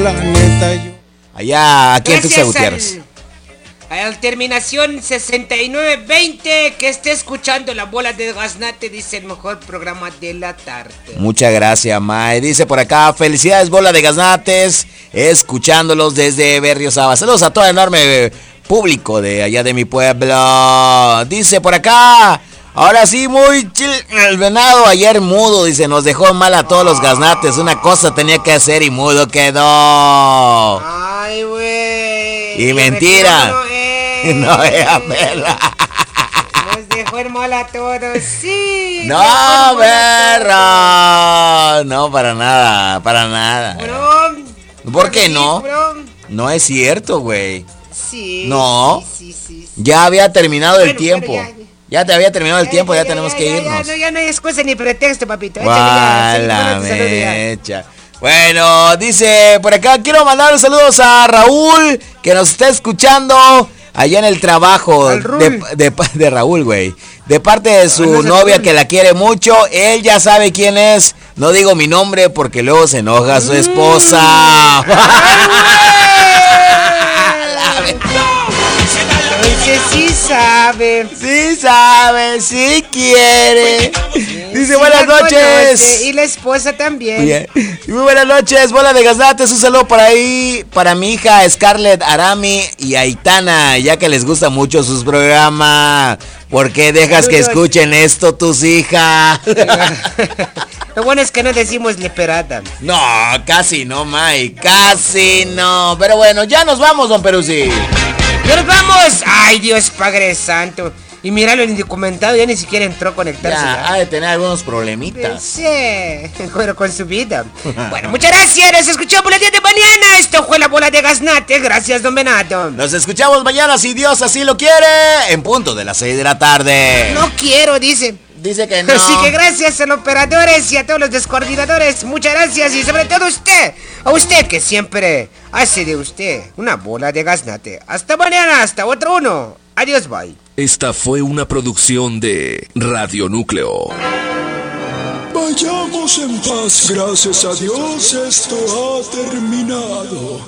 la neta yo. Allá, aquí en Tuxtla Gutiérrez. Al terminación 6920, que esté escuchando la bola de Gaznate, dice el mejor programa de la tarde. Muchas gracias, Mae. Dice por acá, felicidades, bola de Gaznates, escuchándolos desde Berriozábal. Saludos a todo el enorme público de allá de mi pueblo. Dice por acá, ahora sí, muy chill. El venado ayer mudo, dice, nos dejó mal a todos los Gaznates. Una cosa tenía que hacer y mudo quedó. Ay, güey. Y mentira. No, Pela. Nos dejó el mal a todos, sí. No, perro. No, para nada, para nada. Bro. ¿Por qué no? Bro. No es cierto, güey. Sí. No. Sí. Ya había terminado el Bueno, tiempo. Ya te había terminado el tiempo, ya tenemos que irnos. Ya no hay excusa ni pretexto, papito. La mecha. Bueno, dice por acá, quiero mandar saludos a Raúl, que nos está escuchando allá en el trabajo de Raúl, güey. De parte de su novia que la quiere mucho. Él ya sabe quién es. No digo mi nombre porque luego se enoja su esposa. Que sí sabe. Sí sabe, sí quiere. Dice, sí, buenas noches. Conoce, y la esposa también. Bien. Muy buenas noches, bola de Gaznates. Un saludo por ahí para mi hija Scarlett Arami y Aitana, ya que les gusta mucho sus programas. ¿Por qué dejas que escuchen esto tus hijas? Lo bueno es que no decimos leperada. No, casi no, Mai. Casi no. Pero bueno, ya nos vamos, don Peruzzi. ¡Ya nos vamos! ¡Ay, Dios Padre Santo! Y míralo, el indocumentado ya ni siquiera entró a conectarse. Ya, ha de tener algunos problemitas. Sí, pero con su vida. Bueno, muchas gracias. Nos escuchamos el día de mañana. Esto fue la bola de Gaznate. Gracias, don Benato. Nos escuchamos mañana, si Dios así lo quiere, en punto de las 6 de la tarde. No quiero, dice. Dice que no. Así que gracias a los operadores y a todos los descoordinadores. Muchas gracias y sobre todo a usted que siempre hace de usted una bola de Gaznate. Hasta mañana, hasta otro uno. Adiós, bye. Esta fue una producción de Radio Núcleo. Vayamos en paz, gracias a Dios esto ha terminado.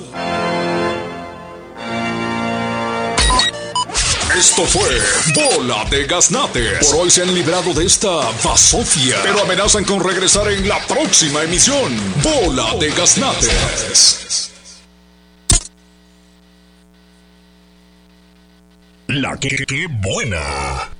Esto fue Bola de Gaznates. Por hoy se han librado de esta basofia, pero amenazan con regresar en la próxima emisión. Bola de Gaznates. La que buena.